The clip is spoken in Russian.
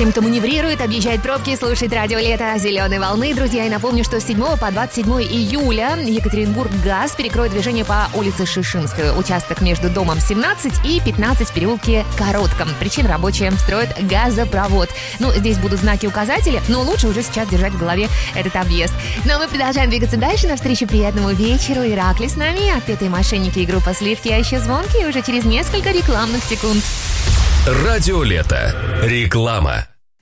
всем, кто маневрирует, объезжает пробки, слушает радио «Лето» «Зеленой волны». Друзья, и напомню, что с 7 по 27 июля Екатеринбург-ГАЗ перекроет движение по улице Шишинская. Участок между домом 17 и 15 в переулке Коротком. Причин рабочие строят газопровод. Здесь будут знаки-указатели, но лучше уже сейчас держать в голове этот объезд. Но мы продолжаем двигаться дальше. Навстречу приятному вечеру. Иракли с нами, отпетые мошенники и группа «Сливки», а еще звонки уже через несколько рекламных секунд. Радио «Лето». Реклама.